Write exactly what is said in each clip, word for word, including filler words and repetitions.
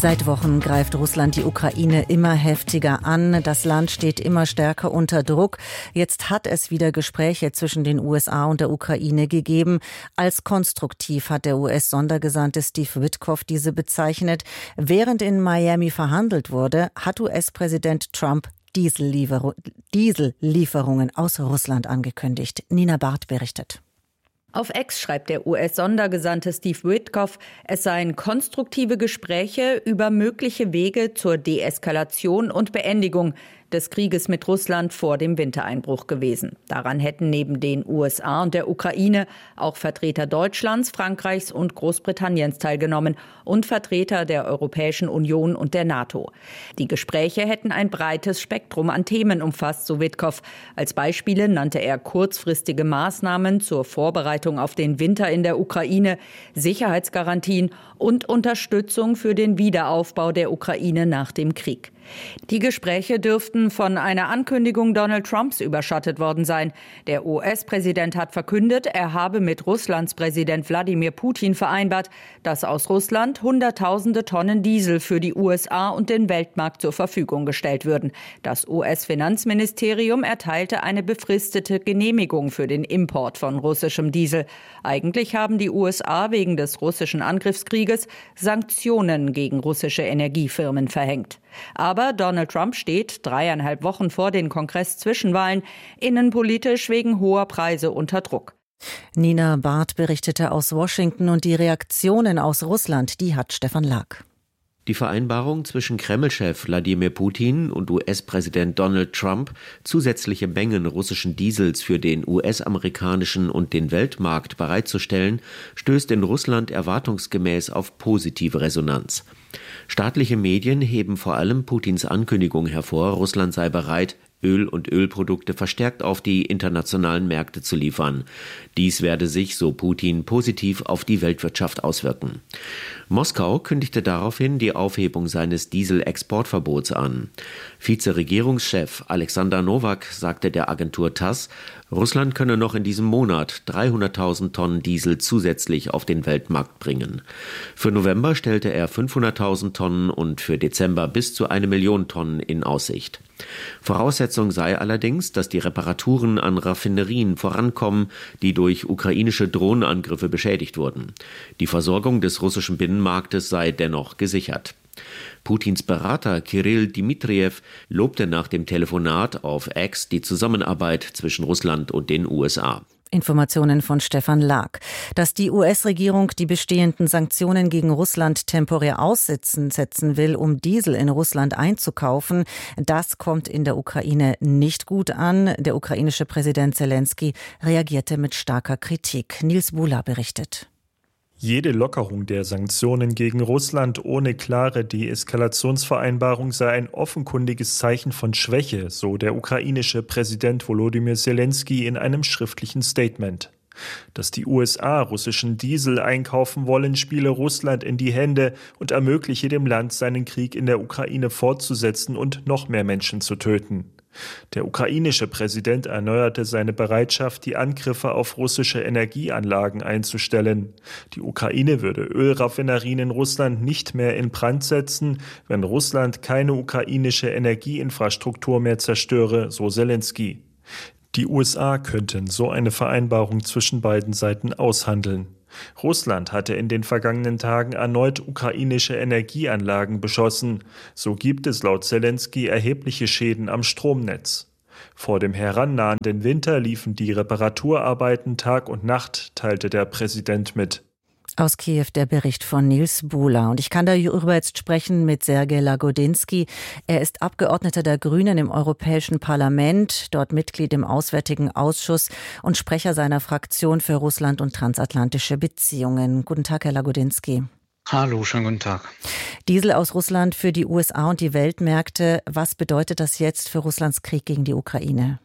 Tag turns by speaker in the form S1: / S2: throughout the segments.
S1: Seit Wochen greift Russland die Ukraine immer heftiger an. Das Land steht immer stärker unter Druck. Jetzt hat es wieder Gespräche zwischen den U S A und der Ukraine gegeben. Als konstruktiv hat der U S-Sondergesandte Steve Witkoff diese bezeichnet. Während in Miami verhandelt wurde, hat U S-Präsident Trump Dieselliefer- Diesellieferungen aus Russland angekündigt. Nina Barth berichtet.
S2: Auf X schreibt der U S-Sondergesandte Steve Witkoff, es seien konstruktive Gespräche über mögliche Wege zur Deeskalation und Beendigung des Krieges mit Russland vor dem Wintereinbruch gewesen. Daran hätten neben den U S A und der Ukraine auch Vertreter Deutschlands, Frankreichs und Großbritanniens teilgenommen und Vertreter der Europäischen Union und der NATO. Die Gespräche hätten ein breites Spektrum an Themen umfasst, so Witkoff. Als Beispiele nannte er kurzfristige Maßnahmen zur Vorbereitung auf den Winter in der Ukraine, Sicherheitsgarantien und Unterstützung für den Wiederaufbau der Ukraine nach dem Krieg. Die Gespräche dürften von einer Ankündigung Donald Trumps überschattet worden sein. Der U S-Präsident hat verkündet, er habe mit Russlands Präsident Wladimir Putin vereinbart, dass aus Russland Hunderttausende Tonnen Diesel für die U S A und den Weltmarkt zur Verfügung gestellt würden. Das U S-Finanzministerium erteilte eine befristete Genehmigung für den Import von russischem Diesel. Eigentlich haben die U S A wegen des russischen Angriffskrieges Sanktionen gegen russische Energiefirmen verhängt. Aber Donald Trump steht dreieinhalb Wochen vor den Kongress-Zwischenwahlen innenpolitisch wegen hoher Preise unter Druck.
S1: Nina Barth berichtete aus Washington und die Reaktionen aus Russland, die hat Stefan Lag.
S3: Die Vereinbarung zwischen Kreml-Chef Wladimir Putin und U S-Präsident Donald Trump, zusätzliche Mengen russischen Diesels für den U S-amerikanischen und den Weltmarkt bereitzustellen, stößt in Russland erwartungsgemäß auf positive Resonanz. Staatliche Medien heben vor allem Putins Ankündigung hervor, Russland sei bereit, Öl und Ölprodukte verstärkt auf die internationalen Märkte zu liefern. Dies werde sich, so Putin, positiv auf die Weltwirtschaft auswirken. Moskau kündigte daraufhin die Aufhebung seines Dieselexportverbots an. Vizeregierungschef Alexander Nowak sagte der Agentur TASS, Russland könne noch in diesem Monat dreihunderttausend Tonnen Diesel zusätzlich auf den Weltmarkt bringen. Für November stellte er fünfhunderttausend Tonnen und für Dezember bis zu eine Million Tonnen in Aussicht. Voraussetzung sei allerdings, dass die Reparaturen an Raffinerien vorankommen, die durch ukrainische Drohnenangriffe beschädigt wurden. Die Versorgung des russischen Binnenmarktes sei dennoch gesichert. Putins Berater Kirill Dmitrijew lobte nach dem Telefonat auf X die Zusammenarbeit zwischen Russland und den U S A.
S1: Informationen von Stefan Lag. Dass die U S-Regierung die bestehenden Sanktionen gegen Russland temporär aussetzen setzen will, um Diesel in Russland einzukaufen, das kommt in der Ukraine nicht gut an. Der ukrainische Präsident Zelensky reagierte mit starker Kritik. Nils Bula berichtet.
S4: Jede Lockerung der Sanktionen gegen Russland ohne klare Deeskalationsvereinbarung sei ein offenkundiges Zeichen von Schwäche, so der ukrainische Präsident Volodymyr Zelensky in einem schriftlichen Statement. Dass die U S A russischen Diesel einkaufen wollen, spiele Russland in die Hände und ermögliche dem Land, seinen Krieg in der Ukraine fortzusetzen und noch mehr Menschen zu töten. Der ukrainische Präsident erneuerte seine Bereitschaft, die Angriffe auf russische Energieanlagen einzustellen. Die Ukraine würde Ölraffinerien in Russland nicht mehr in Brand setzen, wenn Russland keine ukrainische Energieinfrastruktur mehr zerstöre, so Zelensky. Die U S A könnten so eine Vereinbarung zwischen beiden Seiten aushandeln. Russland hatte in den vergangenen Tagen erneut ukrainische Energieanlagen beschossen. So gibt es laut Zelensky erhebliche Schäden am Stromnetz. Vor dem herannahenden Winter liefen die Reparaturarbeiten Tag und Nacht, teilte der Präsident mit.
S1: Aus Kiew der Bericht von Nils Bula. Und ich kann darüber jetzt sprechen mit Sergej Lagodinsky. Er ist Abgeordneter der Grünen im Europäischen Parlament, dort Mitglied im Auswärtigen Ausschuss und Sprecher seiner Fraktion für Russland und transatlantische Beziehungen. Guten Tag, Herr Lagodinsky.
S5: Hallo, schönen guten Tag.
S1: Diesel aus Russland für die U S A und die Weltmärkte. Was bedeutet das jetzt für Russlands Krieg gegen die Ukraine?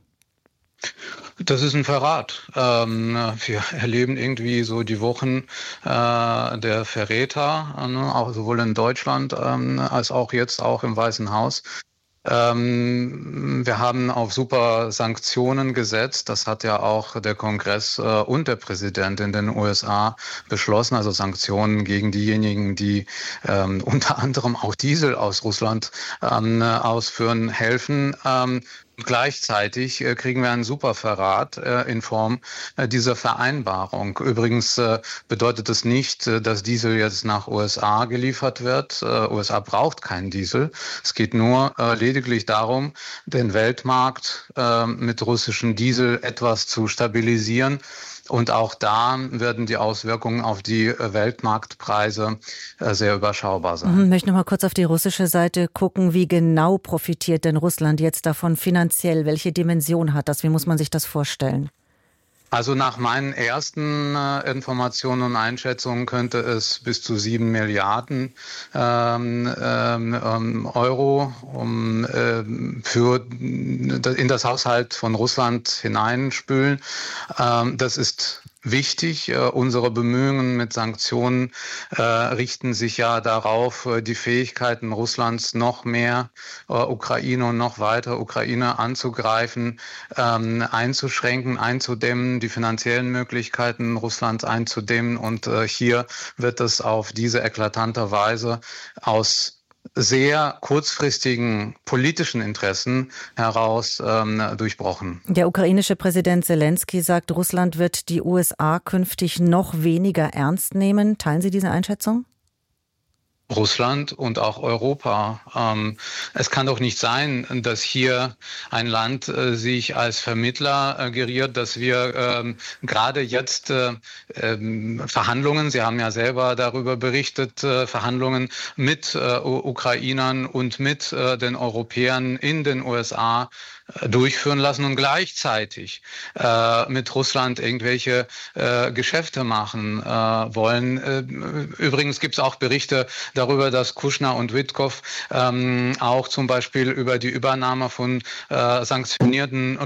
S5: Das ist ein Verrat. Ähm, wir erleben irgendwie so die Wochen äh, der Verräter, äh, auch sowohl in Deutschland ähm, als auch jetzt auch im Weißen Haus. Ähm, wir haben auf super Sanktionen gesetzt. Das hat ja auch der Kongress äh, und der Präsident in den U S A beschlossen. Also Sanktionen gegen diejenigen, die ähm, unter anderem auch Diesel aus Russland ähm, ausführen, helfen. Ähm, Gleichzeitig äh, kriegen wir einen Superverrat äh, in Form äh, dieser Vereinbarung. Übrigens äh, bedeutet es nicht, äh, dass Diesel jetzt nach U S A geliefert wird. Äh, U S A braucht keinen Diesel. Es geht nur äh, lediglich darum, den Weltmarkt äh, mit russischem Diesel etwas zu stabilisieren. Und auch da werden die Auswirkungen auf die Weltmarktpreise sehr überschaubar sein.
S1: Ich möchte noch mal kurz auf die russische Seite gucken. Wie genau profitiert denn Russland jetzt davon finanziell? Welche Dimension hat das? Wie muss man sich das vorstellen?
S5: Also nach meinen ersten äh, Informationen und Einschätzungen könnte es bis zu sieben Milliarden ähm, ähm, Euro um, äh, für, in das Haushalt von Russland hineinspülen. Ähm, das ist wichtig. Unsere Bemühungen mit Sanktionen äh, richten sich ja darauf, die Fähigkeiten Russlands noch mehr äh, Ukraine und noch weiter Ukraine anzugreifen, ähm, einzuschränken, einzudämmen, die finanziellen Möglichkeiten Russlands einzudämmen. Und äh, hier wird es auf diese eklatante Weise aus sehr kurzfristigen politischen Interessen heraus ähm, durchbrochen.
S1: Der ukrainische Präsident Selenskyj sagt, Russland wird die U S A künftig noch weniger ernst nehmen. Teilen Sie diese Einschätzung?
S5: Russland und auch Europa. Ähm, es kann doch nicht sein, dass hier ein Land äh, sich als Vermittler äh, geriert, dass wir ähm, gerade jetzt äh, ähm, Verhandlungen, Sie haben ja selber darüber berichtet, äh, Verhandlungen mit äh, Ukrainern und mit äh, den Europäern in den U S A durchführen lassen und gleichzeitig äh, mit Russland irgendwelche äh, Geschäfte machen äh, wollen. Äh, übrigens gibt es auch Berichte darüber, dass Kushner und Witkow ähm, auch zum Beispiel über die Übernahme von äh, sanktionierten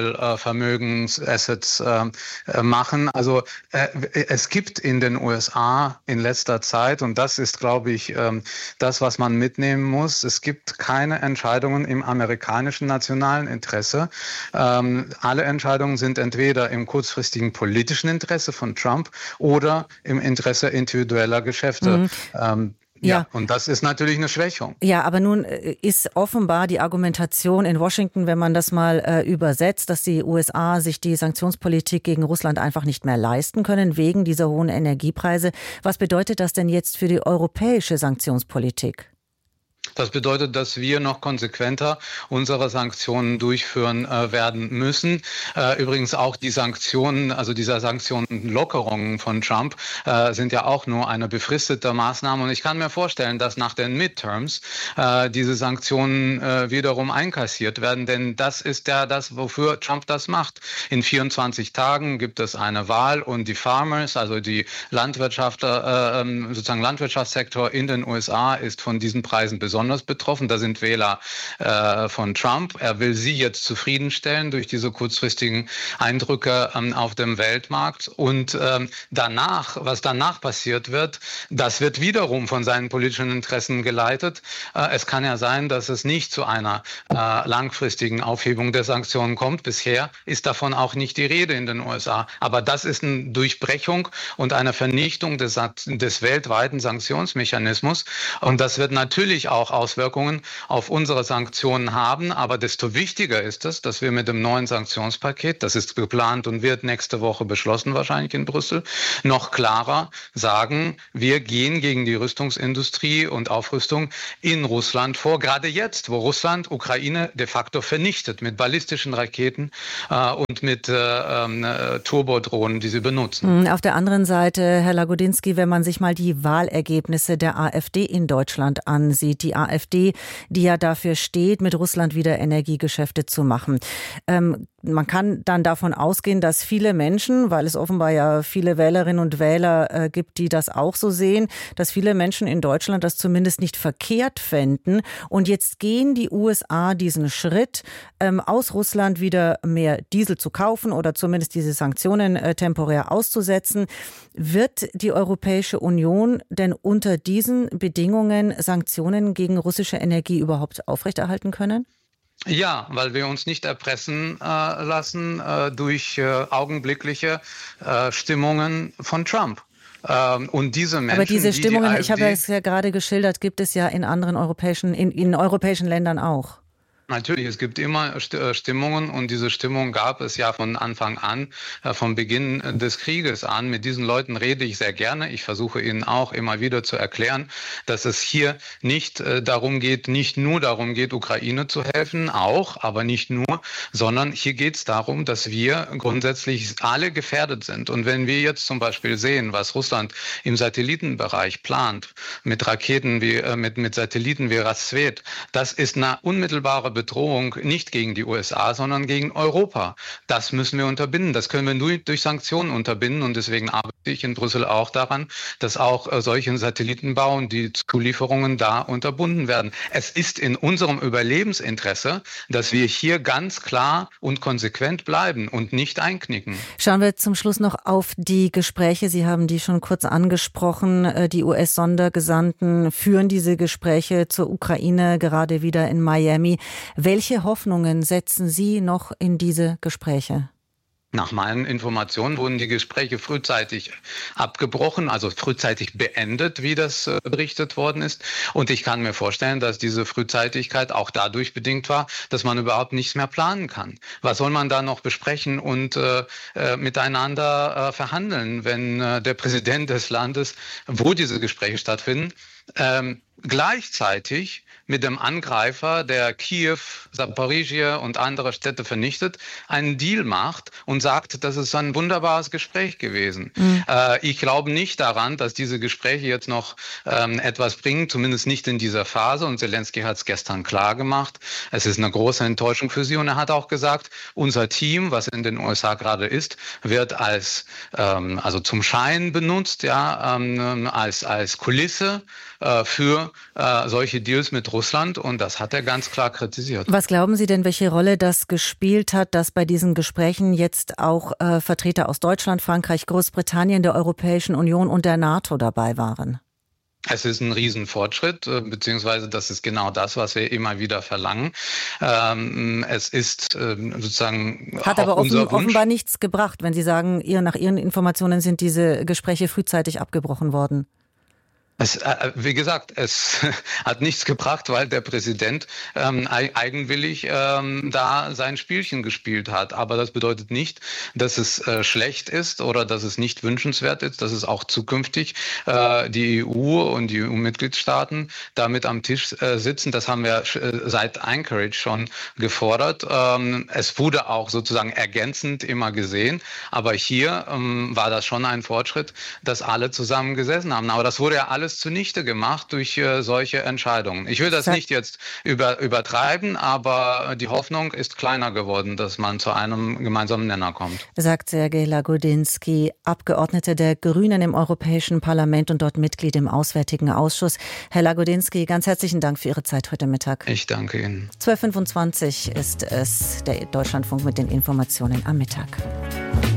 S5: Lukoil-Vermögensassets äh, äh, machen. Also äh, es gibt in den U S A in letzter Zeit, und das ist, glaube ich, äh, das, was man mitnehmen muss, es gibt keine Entscheidungen im amerikanischen nationalen Interesse. Ähm, alle Entscheidungen sind entweder im kurzfristigen politischen Interesse von Trump oder im Interesse individueller Geschäfte. Mhm. Ähm, Ja, ja, und das ist natürlich eine Schwächung.
S1: Ja, aber nun ist offenbar die Argumentation in Washington, wenn man das mal äh, übersetzt, dass die U S A sich die Sanktionspolitik gegen Russland einfach nicht mehr leisten können, wegen dieser hohen Energiepreise. Was bedeutet das denn jetzt für die europäische Sanktionspolitik?
S5: Das bedeutet, dass wir noch konsequenter unsere Sanktionen durchführen äh, werden müssen. Äh, übrigens auch die Sanktionen, also dieser Sanktionenlockerungen von Trump äh, sind ja auch nur eine befristete Maßnahme. Und ich kann mir vorstellen, dass nach den Midterms äh, diese Sanktionen äh, wiederum einkassiert werden. Denn das ist ja das, wofür Trump das macht. In vierundzwanzig Tagen gibt es eine Wahl und die Farmers, also die Landwirtschaftler, äh, sozusagen Landwirtschaftssektor in den U S A ist von diesen Preisen besonders betroffen. Da sind Wähler äh, von Trump. Er will sie jetzt zufriedenstellen durch diese kurzfristigen Eindrücke ähm, auf dem Weltmarkt. Und ähm, danach, was danach passiert wird, das wird wiederum von seinen politischen Interessen geleitet. Äh, es kann ja sein, dass es nicht zu einer äh, langfristigen Aufhebung der Sanktionen kommt. Bisher ist davon auch nicht die Rede in den U S A. Aber das ist eine Durchbrechung und eine Vernichtung des, des weltweiten Sanktionsmechanismus. Und das wird natürlich auch Auswirkungen auf unsere Sanktionen haben. Aber desto wichtiger ist es, dass wir mit dem neuen Sanktionspaket, das ist geplant und wird nächste Woche beschlossen, wahrscheinlich in Brüssel, noch klarer sagen, wir gehen gegen die Rüstungsindustrie und Aufrüstung in Russland vor. Gerade jetzt, wo Russland Ukraine de facto vernichtet mit ballistischen Raketen äh, und mit äh, äh, Turbodrohnen, die sie benutzen.
S1: Auf der anderen Seite, Herr Lagodinsky, wenn man sich mal die Wahlergebnisse der AfD in Deutschland ansieht, die AfD, die ja dafür steht, mit Russland wieder Energiegeschäfte zu machen. Ähm, man kann dann davon ausgehen, dass viele Menschen, weil es offenbar ja viele Wählerinnen und Wähler äh, gibt, die das auch so sehen, dass viele Menschen in Deutschland das zumindest nicht verkehrt fänden. Und jetzt gehen die U S A diesen Schritt, ähm, aus Russland wieder mehr Diesel zu kaufen oder zumindest diese Sanktionen äh, temporär auszusetzen. Wird die Europäische Union denn unter diesen Bedingungen Sanktionen gegen russische Energie überhaupt aufrechterhalten können?
S5: Ja, weil wir uns nicht erpressen äh, lassen äh, durch äh, augenblickliche äh, Stimmungen von Trump. Ähm, und diese Menschen,
S1: Aber diese Stimmungen,
S5: die die
S1: ich habe es ja gerade geschildert, gibt es ja in anderen europäischen, in, in europäischen Ländern auch.
S5: Natürlich, es gibt immer Stimmungen und diese Stimmung gab es ja von Anfang an, vom Beginn des Krieges an. Mit diesen Leuten rede ich sehr gerne. Ich versuche ihnen auch immer wieder zu erklären, dass es hier nicht darum geht, nicht nur darum geht, Ukraine zu helfen, auch, aber nicht nur, sondern hier geht es darum, dass wir grundsätzlich alle gefährdet sind. Und wenn wir jetzt zum Beispiel sehen, was Russland im Satellitenbereich plant, mit Raketen wie, mit, mit Satelliten wie Rassvet, das ist eine unmittelbare Bedrohung nicht gegen die U S A, sondern gegen Europa. Das müssen wir unterbinden. Das können wir nur durch Sanktionen unterbinden. Und deswegen arbeite ich in Brüssel auch daran, dass auch äh, solche Satellitenbau und die Zulieferungen da unterbunden werden. Es ist in unserem Überlebensinteresse, dass wir hier ganz klar und konsequent bleiben und nicht einknicken.
S1: Schauen wir zum Schluss noch auf die Gespräche. Sie haben die schon kurz angesprochen. Die U S-Sondergesandten führen diese Gespräche zur Ukraine gerade wieder in Miami. Welche Hoffnungen setzen Sie noch in diese Gespräche?
S5: Nach meinen Informationen wurden die Gespräche frühzeitig abgebrochen, also frühzeitig beendet, wie das äh, berichtet worden ist. Und ich kann mir vorstellen, dass diese Frühzeitigkeit auch dadurch bedingt war, dass man überhaupt nichts mehr planen kann. Was soll man da noch besprechen und äh, äh, miteinander äh, verhandeln, wenn äh, der Präsident des Landes, wo diese Gespräche stattfinden, ähm, gleichzeitig mit dem Angreifer, der Kiew, Saporizhia und andere Städte vernichtet, einen Deal macht und sagt, das ist ein wunderbares Gespräch gewesen. Mhm. Äh, ich glaube nicht daran, dass diese Gespräche jetzt noch ähm, etwas bringen, zumindest nicht in dieser Phase. Und Zelensky hat es gestern klar gemacht. Es ist eine große Enttäuschung für sie. Und er hat auch gesagt, unser Team, was in den U S A gerade ist, wird als ähm, also zum Schein benutzt, ja, ähm, als als Kulisse äh, für äh, solche Deals mit Russland, und das hat er ganz klar kritisiert.
S1: Was glauben Sie denn, welche Rolle das gespielt hat, dass bei diesen Gesprächen jetzt auch äh, Vertreter aus Deutschland, Frankreich, Großbritannien, der Europäischen Union und der NATO dabei waren?
S5: Es ist ein Riesenfortschritt, beziehungsweise das ist genau das, was wir immer wieder verlangen. Es ist sozusagen
S1: Hat aber
S5: auch unser
S1: offen, offenbar nichts gebracht, wenn Sie sagen, ihr, nach Ihren Informationen sind diese Gespräche frühzeitig abgebrochen worden.
S5: Es, äh, wie gesagt, es hat nichts gebracht, weil der Präsident ähm, eigenwillig ähm, da sein Spielchen gespielt hat. Aber das bedeutet nicht, dass es äh, schlecht ist oder dass es nicht wünschenswert ist, dass es auch zukünftig äh, die E U und die E U-Mitgliedstaaten damit am Tisch äh, sitzen. Das haben wir äh, seit Anchorage schon gefordert. Ähm, es wurde auch sozusagen ergänzend immer gesehen. Aber hier ähm, war das schon ein Fortschritt, dass alle zusammen gesessen haben. Aber das wurde ja alles zunichte gemacht durch äh, solche Entscheidungen. Ich will das nicht jetzt über, übertreiben, aber die Hoffnung ist kleiner geworden, dass man zu einem gemeinsamen Nenner kommt.
S1: Sagt Sergej Lagodinsky, Abgeordneter der Grünen im Europäischen Parlament und dort Mitglied im Auswärtigen Ausschuss. Herr Lagodinsky, ganz herzlichen Dank für Ihre Zeit heute Mittag.
S5: Ich danke Ihnen.
S1: zwölf Uhr fünfundzwanzig ist es, der Deutschlandfunk mit den Informationen am Mittag.